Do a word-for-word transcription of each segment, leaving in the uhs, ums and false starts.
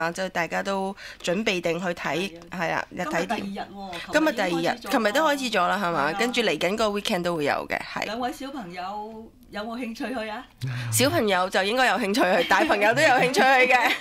啊，就大家都準備定去睇，係啊，日睇今日第啲。 二日喎， 今日第二日，琴日都開始咗啦，係嘛？ 係啊跟住嚟緊個 weekend 都會有嘅，係。 兩位小朋友有冇興趣去啊？ 小朋友就應該有興趣去，大朋友都有興趣去嘅。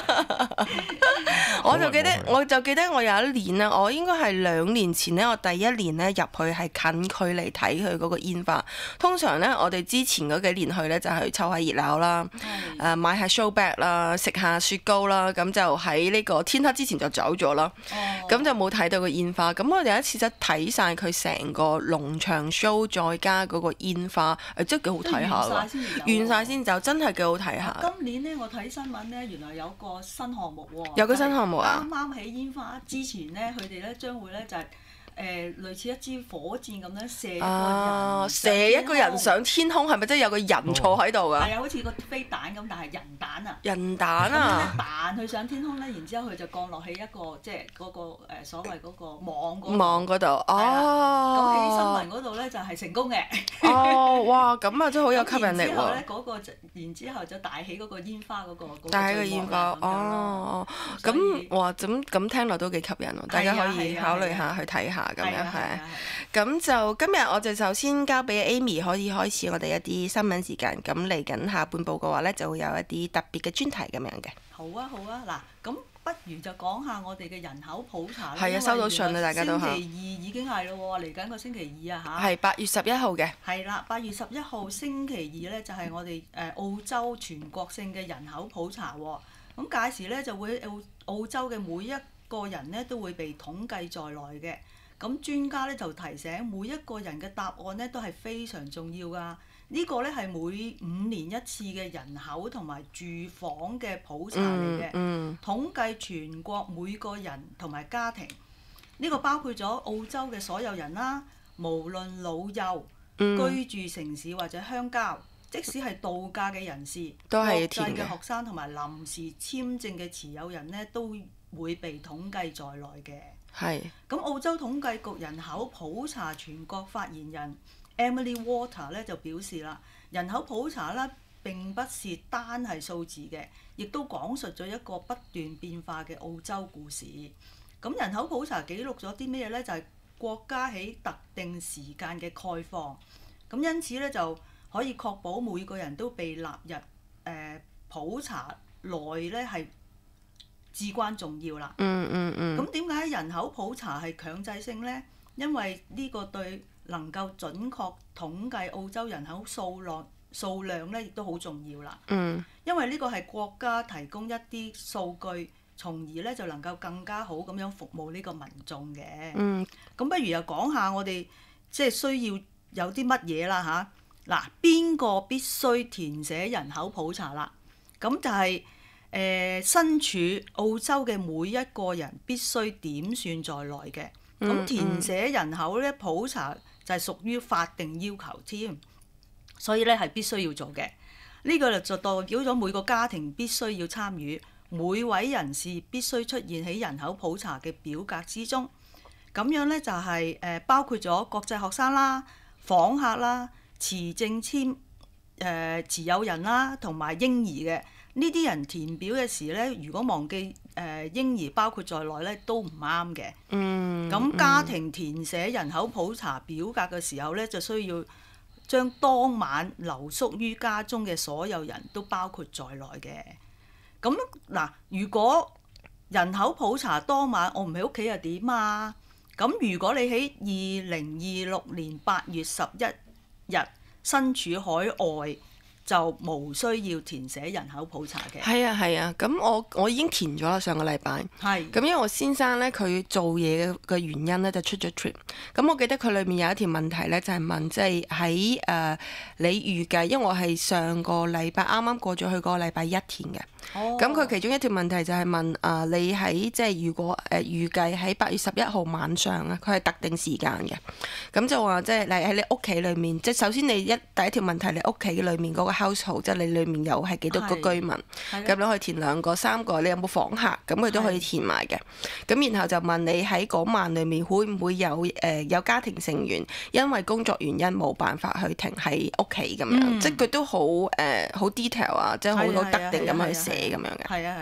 我就記得，我就記得我有一年啦，我應該係兩年前呢，我第一年呢入去係近距離睇佢嗰個煙花。通常呢，我哋之前嗰幾年去呢，就係湊下熱鬧啦，誒、呃、買下 show bag 啦，食下雪糕啦，咁就喺呢個天黑之前就走咗啦。咁、哦、就冇睇到個煙花。咁我哋有一次就睇晒佢成個農場 show，再加嗰個煙花，誒真係幾好睇下㗎。完晒先走，真係幾好睇下。 今年呢，我睇新聞呢，原來有個新項目喎。 有個新項目啊！ 啱啱喺煙花之前呢，佢哋咧將會咧就係、是、誒、呃、類似一支火箭咁樣射一個人、啊， 射一個人上天空，係咪真係有個人坐喺度㗎？係啊，好似個飛彈咁，但係人彈啊！ 人彈啊！ 彈佢上天空咧，然之後佢就降落喺一個即係嗰個誒所謂嗰個網嗰網嗰度。哦。 咁喺新聞嗰度咧就係成功嘅。 哦，哇！咁啊真係好有吸引力喎。 然之後咧嗰個就，然之後就帶起嗰個煙花嗰個嗰個帶起個煙花，哦，咁哇，咁咁聽落都幾吸引喎，大家可以考慮下去睇下咁樣係。咁就今日我就首先交俾 Amy 可以開始我哋一啲新聞時間，咁嚟緊下半部嘅話咧就會有一啲特別嘅專題咁樣嘅。 好啊好啊，嗱咁。不如就講下我哋嘅人口普查啦。 係啊，收到信啊，大家都嚇。 星期二已經係咯喎，嚟緊個星期二啊嚇。 係八月十一號嘅。係啦，八月十一號星期二咧就係我哋誒澳洲全國性嘅人口普查喎。咁屆時咧就會澳澳洲嘅每一個人咧都會被統計在內嘅。咁專家咧就提醒每一個人嘅答案咧都係非常重要㗎。呢個咧係每五年一次嘅人口同埋住房嘅普查嚟嘅，嗯嗯、統計全國每個人同埋家庭。呢、呢個包括咗澳洲嘅所有人啦，無論老幼、嗯、居住城市或者鄉郊，即使係度假嘅人士、國際嘅學生同埋臨時簽證嘅持有人呢，都會被統計在內嘅。係。咁澳洲統計局人口普查全國發言人Emily Water 咧就表示啦，人口普查咧並不是單係數字嘅，亦都講述咗一個不斷變化嘅澳洲故事。咁人口普查記錄咗啲咩咧？就係、是、國家喺特定時間嘅概況。咁因此咧就可以確保每個人都被納入誒、呃、普查內咧係至關重要啦。嗯嗯嗯。咁點解人口普查係強制性咧？因為呢個對能夠準確統計澳洲人口數量數量咧，亦都好重要啦。嗯。因為呢個係國家提供一啲數據，從而咧就能夠更加好咁樣服務呢個民眾嘅。嗯。咁不如又講下我哋即係需要有啲乜嘢啦吓，嗱，邊個必須填寫人口普查啦？咁就係、是、誒、呃、身處澳洲嘅每一個人必須點算在內嘅。咁、嗯、填寫人口咧普查就係屬於法定要求添，所以咧係必須要做嘅。呢、這個就代表咗每個家庭必須要參與，每位人士必須出現喺人口普查嘅表格之中。咁樣咧就係、是、誒包括咗國際學生啦、訪客啦、持證簽誒、呃、持有人啦，同埋嬰兒嘅。呢啲人填表嘅時咧，如果忘記誒、呃、嬰兒包括在內咧，都唔啱嘅。嗯。咁家庭填寫人口普查表格嘅時候咧，就需要將當晚留宿於家中嘅所有人都包括在內嘅。咁嗱，如果人口普查當晚我唔喺屋企又點啊？咁如果你喺二零二六年八月十一日身處海外，就無需要填寫人口普查嘅。係啊係啊，咁我我已經填咗啦，上個禮拜。係。咁因為我先生咧，佢做嘢嘅原因咧就出咗 trip。咁我記得佢裏面有一條問題咧，就係問即係喺誒你預計，因為我係上個禮拜啱啱過咗去嗰個禮拜一填嘅。哦。咁佢其中一條問題就係問啊、呃，你喺即係如果誒、呃、預計喺八月十一號晚上啊，佢係特定時間嘅。咁就話即係你喺你屋企裏面，即係首先你一第一條問題，你屋企裏面嗰個 household 即係你裏面有係幾多個居民，咁你可以填兩個、三個，你有冇訪客，咁佢都可以填埋嘅。咁然後就問你喺嗰晚裏面會唔會有誒、呃、有家庭成員因為工作原因冇辦法去停喺屋企咁樣，嗯、即係佢都好誒好 detail 啊，即係好好特定咁去寫咁樣嘅。係啊係啊，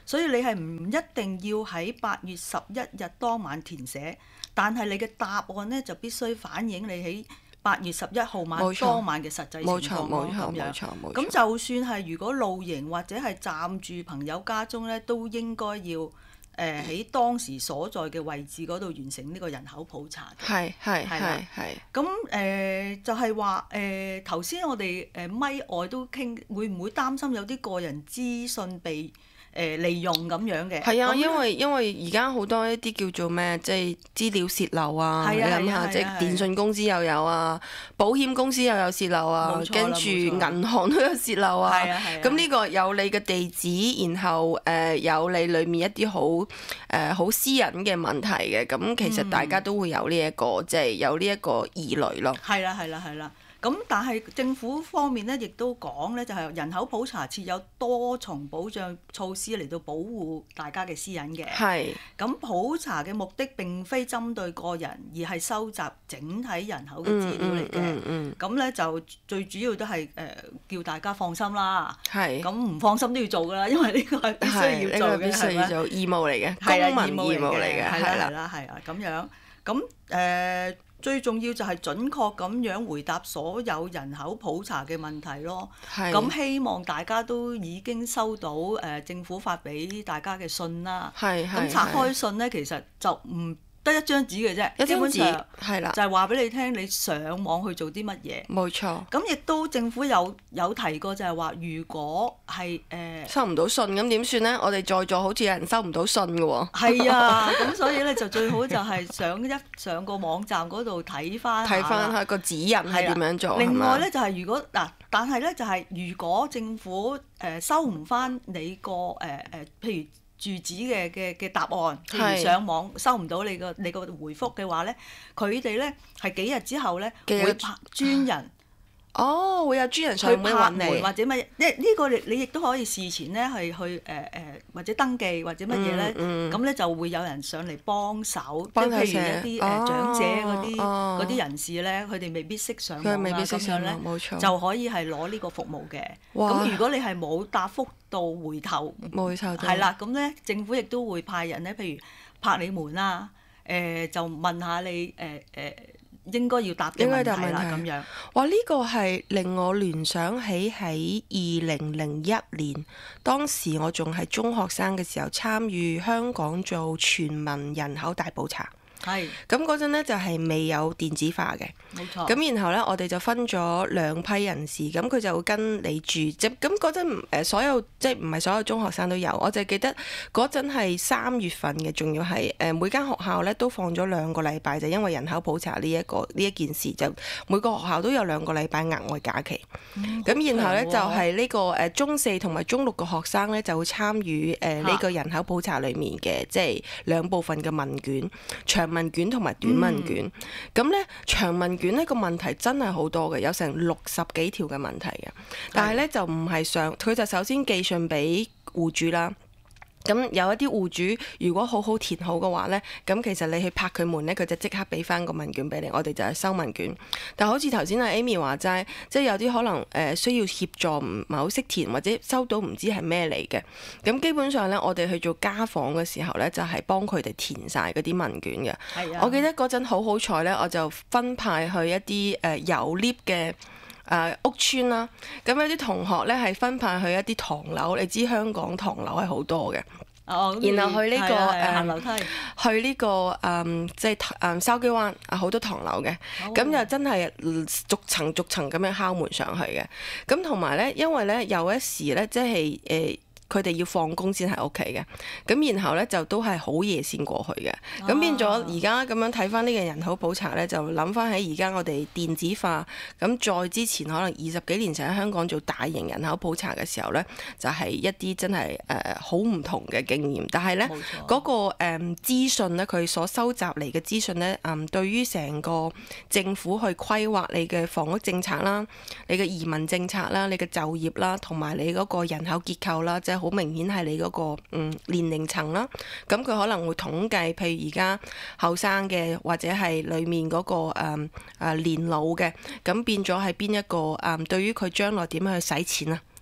所以你係唔一定要喺八月十一日當晚填寫，但係你嘅答案咧就必須反映你喺八月十一號晚當晚嘅實際情況咯，咁樣。咁就算係如果露營或者係暫住朋友家中咧，都應該要誒喺當時所在嘅位置嗰度完成呢個人口普查。 係係係係。 咁誒就係話誒頭先我哋誒咪外都傾，會唔會擔心有啲個人資訊被誒利用咁樣嘅？ 係啊，因為因為而家好多一啲叫做咩，即係資料泄漏啊！你諗下，即係電信公司又有啊，保險公司又有泄漏啊，跟住銀行都有泄漏啊。咁呢個有你嘅地址，然後誒有你裡面一啲好誒好私隱嘅問題嘅，咁其實大家都會有呢一個即係有呢一個疑慮咯。 係啦，係啦，係啦。咁但係政府方面咧，亦都講咧，就係人口普查設有多重保障措施嚟到保護大家嘅私隱嘅。係。咁普查嘅目的並非針對個人，而係收集整體人口嘅資料嚟嘅。嗯嗯。咁咧就最主要都係誒叫大家放心啦。係。咁唔放心都要做㗎啦，因為呢個係必須要做嘅，係咪？做義務嚟嘅，公民義務嚟嘅，係啦係啦係啊咁樣。咁誒。最重要就係準確咁樣回答所有人口普查嘅問題咯。咁希望大家都已經收到誒、呃、政府發俾大家嘅信啦。咁拆開信咧，其實就唔得一張紙嘅啫，一張紙係啦，就係話俾你聽，你上網去做啲乜嘢。冇錯。咁亦都政府有有提過，就係話，如果係誒、呃、 收唔到信，咁點算咧？我哋在座好似有人收唔到信嘅喎。 係啊，咁所以咧就最好就係上一上個網站嗰度睇翻睇翻下個指引係點樣做。 另外咧就係、是、如果嗱，但係咧就係、是、如果政府誒、呃、收唔翻你個誒誒，譬如。住址嘅嘅嘅答案，譬如上網收唔到你個你個回覆嘅話咧，佢哋咧係幾日之後咧會派專人。 哦，會有專人上門揾你， 或者乜嘢？呢呢個你你亦都可以事前咧係去誒誒或者登記或者乜嘢咧，咁咧就會有人上嚟幫手，即係譬如一啲誒長者嗰啲嗰啲人士咧，佢哋未必識上網啊咁樣咧，就可以係攞呢個服務嘅。咁如果你係冇答覆到回頭， 冇回頭係啦，咁咧政府亦都會派人咧，譬如拍你門啦，誒就問下你誒誒。應該要答嘅問題啦，咁樣。 哇！呢、這個係令我聯想起喺二零零一年，當時我仲係中學生嘅時候，參與香港做全民人口大普查。係是。咁嗰陣咧就係、是、未有電子化嘅。冇錯。咁然後咧，我哋就分咗兩批人士，咁佢就會跟你住，即咁嗰陣誒所有即係唔係所有中學生都有，我就記得嗰陣係三月份嘅，仲要係誒每間學校咧都放咗兩個禮拜，就因為人口普查呢、這、一個呢一件事，就每個學校都有兩個禮拜額外假期。咁、嗯、然後咧、嗯、就係呢個誒中四同埋中六嘅學生咧就會參與誒呢個人口普查裡面嘅即係兩部分嘅問卷，長問卷同埋短問卷。咁咧、嗯、長問卷呢個問題真係好多嘅，有成六十幾條嘅問題嘅，但係咧就唔係上，佢就首先寄信俾戶主啦。咁有一啲戶主如果好好填好嘅話咧，咁其實你去拍佢門咧，佢就即刻俾翻個問卷俾你，我哋就係收問卷。但好似頭先阿 Amy 話齋，即係有啲可能誒需要協助唔係好識填，或者收到唔知係咩嚟嘅。咁基本上咧，我哋去做家訪嘅時候咧，就係幫佢哋填晒嗰啲問卷嘅。係啊。我記得嗰陣好好彩咧，我就分派去一啲誒有 lift 嘅。誒、呃、屋邨啦，咁有啲同學咧係分派去一啲唐樓，你知香港唐樓係好多嘅。哦，然後去呢、這個誒行樓梯，去呢、這個誒即係誒筲箕灣啊，好多唐樓嘅，咁、哦、就真係逐層逐層咁樣敲門上去嘅。咁同埋咧，因為咧有一時咧，即係誒。呃佢哋要放工先喺屋企嘅，咁然後咧就都係好夜先過去嘅，咁、啊、變咗而家咁樣睇翻呢個人口普查咧，就諗翻起而家我哋電子化，咁再之前可能二十幾年前喺香港做大型人口普查嘅時候咧，就係、是、一啲真係誒好唔同嘅經驗，但係咧嗰個誒、嗯、資訊咧，佢所收集嚟嘅資訊咧，嗯，對於成個政府去規劃你嘅房屋政策啦、你嘅移民政策啦、你嘅就業啦，同埋你嗰個人口結構啦，即係。好明顯係你嗰、那個嗯年齡層啦，咁佢可能會統計，譬如而家後生嘅或者係裡面嗰、那個誒、嗯啊、年老嘅，咁變咗係邊一個誒、嗯？對於佢將來點樣去使錢啊？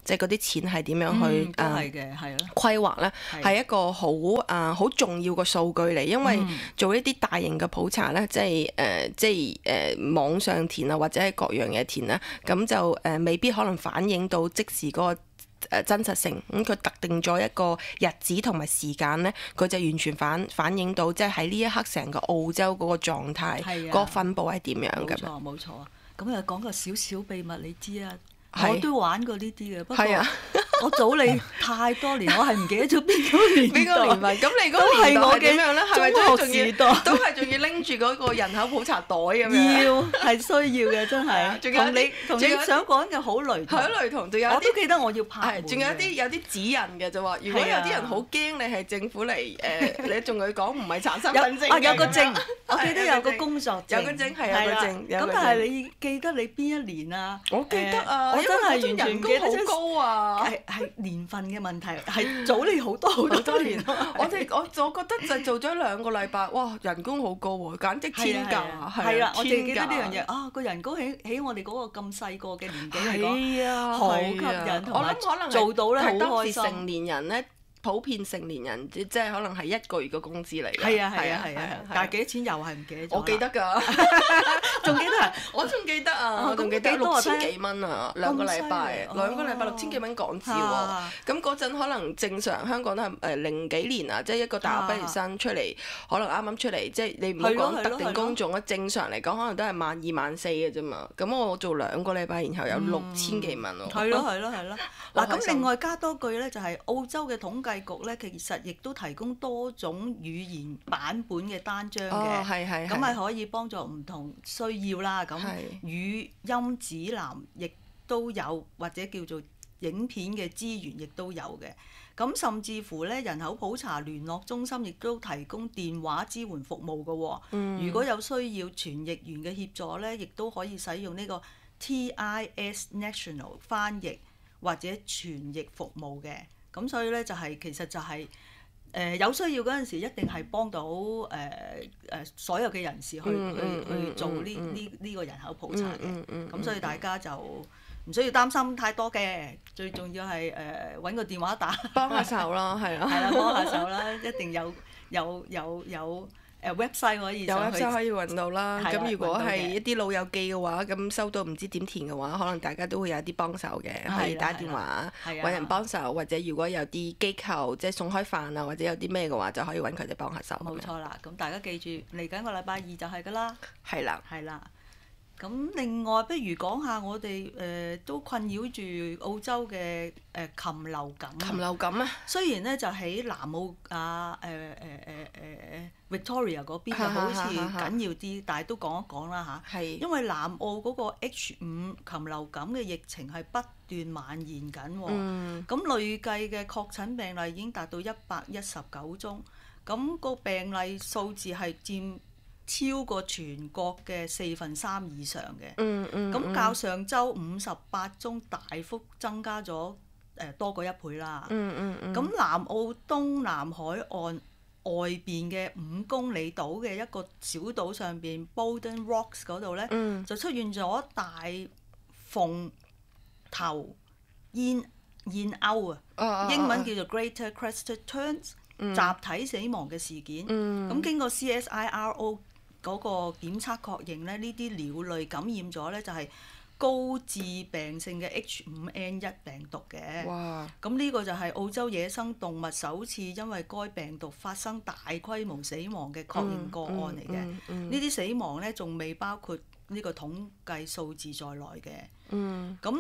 即係嗰啲錢係點樣去嗯，都係嘅，係咯。 規劃咧， 係係一個好啊好重要嘅數據嚟，因為做一啲大型嘅普查咧，即係誒、呃、即係誒、呃、網上填啊，或者係各樣嘢填咧，咁就誒、呃、未必可能反映到即時嗰、那個。誒真實性，咁佢特定咗一個日子同埋時間咧，佢就完全反反映到即係喺呢一刻成個澳洲嗰個狀態，嗰個分佈係點樣嘅？ 冇錯冇錯啊！咁又講個少少秘密，你知啊？ 係我都玩過呢啲嘅，不過係啊我早你太多年，我係唔記得咗邊個年代。 邊個年份？咁你嗰都個年代係我係點樣咧？係咪嘅中都仲要學時代？ 都係仲要拎住嗰個人口普查袋咁樣？ 要係需要嘅，真係。 仲有同你同你仲有想講嘅好雷同。 係咯，雷同，仲有一啲我都記得我要拍係，仲有一啲有啲指引嘅就話，如果有啲人好驚你係政府嚟誒，你仲佢講唔係查身份證有啊有個嘅咁證樣， 我記得有個工作證， 有個證係有個證有個證咁但係你記得你邊一年啊？ 我記得啊， 誒我真係完全因為嗰種人唔記得工好高啊。 係係年份嘅問題，係早你好多好好多多年， 年咯。 我哋我我覺得就做咗兩個禮拜，哇！人工好高喎，簡直天價， 係啦，我哋記得呢樣天價嘢啊！個人工喺喺我哋嗰個咁細個嘅年紀嚟講， 係啊， 好係吸啊引同埋我諗可能係做到咧係好開心當時成年人咧，普遍成年人即即係可能係一個月嘅工資嚟㗎。 係啊係啊係係啊，但係幾多錢又係唔記得咗啦。 我記得㗎， 仲記得啊！ 我仲記得啊， 啊我仲記得咁幾多啊六千幾蚊啊，兩個禮拜咁犀，利兩個禮拜哦六千幾蚊港紙啊喎。咁嗰陣可能正常香港都係誒零幾年啊，即係一個大學畢業生出嚟，可能啱啱出嚟，即係你唔好係咯講特定係咯係咯工種啊，正常嚟講可能都係萬二萬四嘅啫嘛。咁我做兩個禮拜，然後有六千幾蚊喎。 係咯係咯係咯。嗱好開心咁另外加多句咧，就係澳洲嘅統計局咧，其實亦都提供多種語言版本嘅單張哦， 嘅。 係係。 咁係可以幫助唔同需要啦。咁係語音指南亦都有，或者叫做影片嘅資源亦都有嘅。咁甚至乎咧，人口普查聯絡中心亦都提供電話支援服務嘅喎。 嗯如果有需要傳譯員嘅協助咧，亦都可以使用呢個 T I S National 翻譯或者傳譯服務嘅。咁所以咧就係、其實就係、誒、呃、有需要嗰陣時，一定係幫到誒誒、呃呃、所有嘅人士去、 嗯嗯去去做呢嗯呢呢個人口普查嘅。咁、 嗯嗯嗯所以大家就唔需要擔心太多嘅，最重要係誒揾個電話打幫下手咯，係啊。 係啦，幫下手啦，一定有有有有誒 website 可以有上去 website 可以揾到啦。 係啦咁如果揾到嘅係一啲老友記嘅話，咁收到唔知點填嘅話，可能大家都會有啲幫手嘅，可以打電話係啊揾人幫手，或者如果有啲機構即係送開飯啊，或者有啲咩嘅話，就可以揾佢哋幫下手。 冇錯啦。咁大家記住，嚟緊個禮拜二就係㗎啦。 係啦， 係啦。咁另外，不如講下我哋誒、呃、都困擾住澳洲嘅誒、呃、禽流感。 禽流感啊， 雖然咧就喺南澳啊誒誒誒誒誒 Victoria 嗰邊就好似緊要啲，但係都講一講啦吓， 係因為南澳嗰個 H 五禽流感嘅疫情係不斷蔓延緊喎。 嗯咁累計嘅確診病例已經達到一百一十九宗，咁個病例數字係佔超過全國嘅四分三以上嘅。 嗯嗯。 咁較上週五十八宗大幅增加咗誒多過一倍啦。 嗯嗯嗯。 咁南澳東南海岸外邊嘅五公里島嘅一個小島上邊 Bowden Rocks 嗰度咧， 嗯就出現咗大鳳頭燕燕鷗啊， 哦哦哦英文叫做 Greater Crested Terns 集體死亡嘅事件。 嗯咁經過 C S I R O 嗰個檢測確認咧，呢啲鳥類感染咗咧就係高致病性嘅 H 五 N 一病毒嘅。 哇！ 咁呢個就係澳洲野生動物首次因為該病毒發生大規模死亡嘅確認個案嚟嘅。 嗯嗯嗯呢啲死亡咧仲未包括呢個統計數字在內嘅。 嗯咁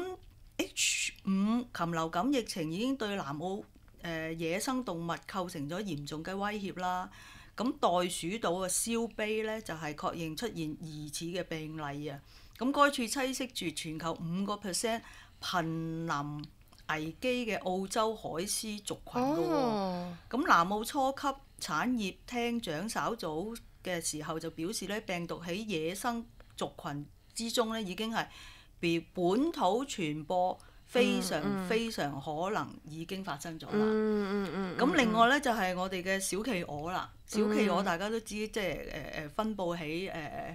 H 五禽流感疫情已經對南澳誒、呃、野生動物構成咗嚴重嘅威脅啦。咁袋鼠島嘅燒鵯咧就係、是、確認出現疑似嘅病例啊。咁該處棲息住全球五個 percent 瀕臨危機嘅澳洲海獅族群㗎喎。 哦。 咁南澳初級產業廳長稍早嘅時候就表示咧，病毒喺野生族群之中咧已經係被本土傳播非常、 嗯嗯、 非常可能已經發生咗啦。 嗯嗯嗯。 咁另外咧就係、是、我哋嘅小企鵝啦，小企鵝嗯大家都知即係誒誒分佈喺誒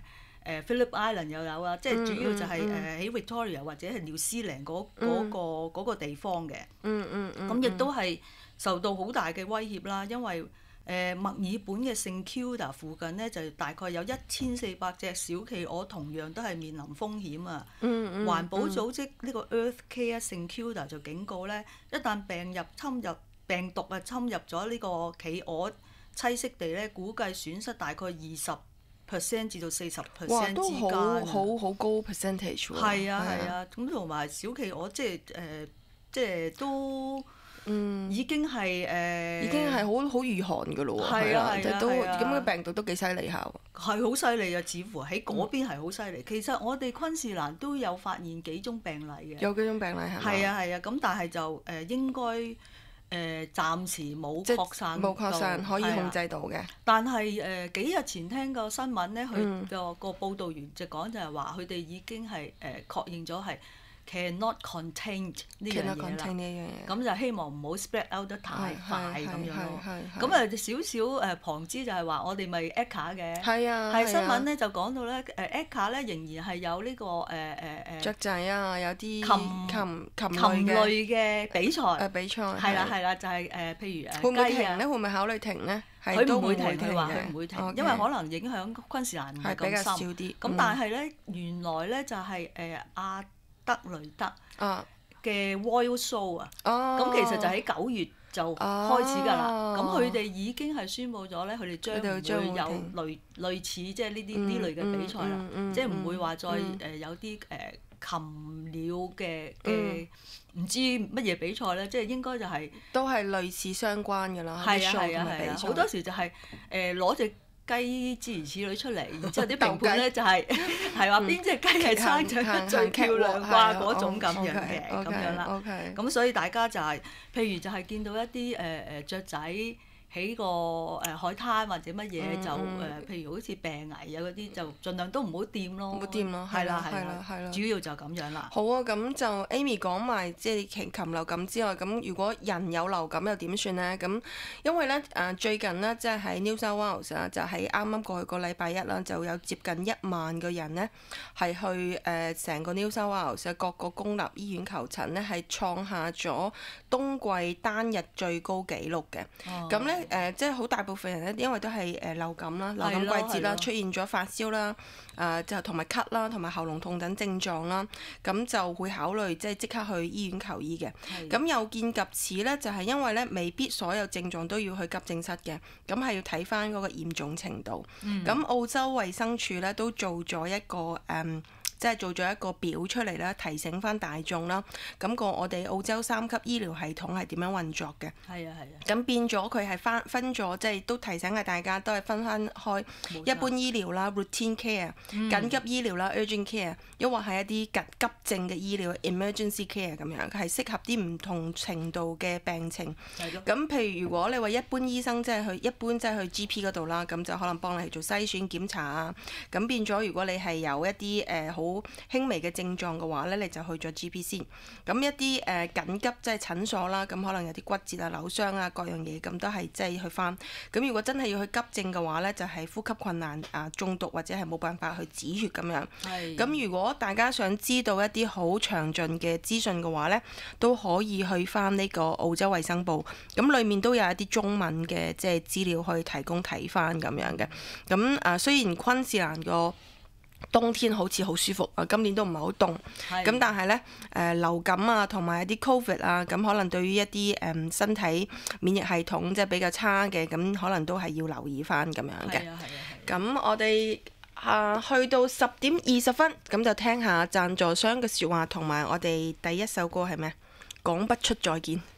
誒 Phillip Island 又有啊，即係主要就係嗯誒喺 Victoria 或者係紐西蘭嗰嗰嗯個嗰個地方嘅。 嗯嗯嗯。 咁亦都係受到好大嘅威脅啦，因為誒墨爾本嘅聖 Kilda 附近呢，就大概有一千四百隻小企鵝，同樣都係面臨風險啊。 嗯嗯環保組織呢個 Earth Care 聖 Kilda 就警告呢，一旦病入侵入病毒啊侵入咗呢個企鵝棲息地呢，估計損失大概二十 percent 至到四十 percent 之間。 都好好好高 percentage 喎。 係啊係啊，咁同埋小企鵝即係誒、呃、即係都。 嗯， 已經係誒，呃、 已經係好好御寒㗎咯喎， 係啊係啊， 都係啊咁嘅病毒都幾犀利下喎。 係好犀利啊！似乎喺嗰邊係好犀利。其實我哋昆士蘭都有發現幾宗病例嘅。 有幾種病例係咪？ 係啊係啊，咁但係就誒、呃、應該誒、呃、暫時冇擴散到， 冇擴散可以控制到嘅。 但係誒、呃、幾日前聽個新聞咧，佢嗯個個報導員就講就係話，佢哋已經係誒、呃、確認咗係。cannot contain 呢樣嘢啦，咁就希望唔好 spread out 得太快咁樣咯。咁啊少少誒旁支就係話，我哋咪 E C A 嘅， 係啊， 係新聞咧就講到咧誒 E C A 咧仍然係有呢個誒誒誒雀仔啊，有啲禽禽禽禽類嘅比賽。 誒比賽係啦係啦，就係誒譬如誒會唔會停咧？會唔會考慮停咧？ 佢唔會停，佢話佢唔會停，因為可能影響昆士蘭唔係咁深。咁但係咧原來咧就係誒亞德雷德嘅 Royal Show 啊，咁其實就喺九月就開始㗎啦。咁佢哋已經係宣布咗咧，佢哋將會有類類似即係呢啲呢類嘅比賽啦，即係唔會話再誒有啲誒禽鳥嘅嘅唔知乜嘢比賽咧，即係應該就係都係類似相關㗎啦。 係啊係啊係啊，好多時就係誒攞隻雞諸如此類出嚟，然之後啲評判咧就係係話邊隻雞係生長得最漂亮啩嗰種咁樣嘅咁樣啦。咁所以大家就係譬如就係見到一啲誒誒雀仔喺個誒海灘或者乜嘢就誒，譬如好似病危啊嗰啲就盡量都唔好掂咯。 唔好掂咯， 係啦係啦啦係啦， 主要就咁樣啦。 好啊，咁就 Amy 講埋即係禽禽流感之外，咁如果人有流感又點算咧？咁因為咧誒最近咧即係喺 New South Wales 啊，就喺啱啱過去個禮拜一啦，就有接近一萬個人咧係去誒成個 New South Wales 嘅各個公立醫院求診咧，係創下咗冬季單日最高紀錄嘅。咁咧誒即係好大部分人咧，因為都係誒流感啦、流感季節啦，出現咗發燒啦、誒就同埋咳啦、同埋喉嚨痛等症狀啦，咁就會考慮即係即刻去醫院求醫嘅。咁有見及此咧，就係因為咧未必所有症狀都要去急症室嘅，咁係要睇翻嗰個嚴重程度。咁、嗯、澳洲衛生署咧都做咗一個誒。嗯即係做咗一個表出嚟啦，提醒翻大眾啦。咁個我哋澳洲三級醫療系統係點樣運作嘅？ 係啊係啊。 咁變咗佢係分分咗，即係都提醒下大家，都係分翻開一般醫療啦 （routine care）、嗯、緊急醫療啦 （urgent care），抑或係一啲急急症嘅醫療 （emergency care） 咁樣，係適合啲唔同程度嘅病情。係咯。咁譬如如果你話一般醫生即係去一般即係去 G P 嗰度啦，咁就可能幫你去做篩選檢查啊。咁變咗如果你係有一啲誒好好輕微嘅症狀嘅話咧，你就去咗 G P 先。咁一啲誒、呃、緊急即係診所啦，咁可能有啲骨折啊、扭傷啊各樣嘢，咁都係即係去翻。咁如果真係要去急症嘅話咧，就係、是、呼吸困難啊、中毒或者係冇辦法去止血咁樣。係。咁如果大家想知道一啲好詳盡嘅資訊嘅話咧，都可以去翻呢個澳洲衛生部。咁裡面都有一啲中文嘅即係資料可以提供睇翻咁樣嘅。咁啊，雖然昆士蘭個冬天好似好舒服啊，今年都唔係好凍，咁但係咧誒流感啊同埋一啲 Covid 啊，咁可能對於一啲誒、嗯、身體免疫系統即係比較差嘅，咁可能都係要留意翻咁樣嘅。係啊係啊係。咁我哋啊去到十點二十分，咁就聽下贊助商嘅説話，同埋我哋第一首歌係咩？講不出再見。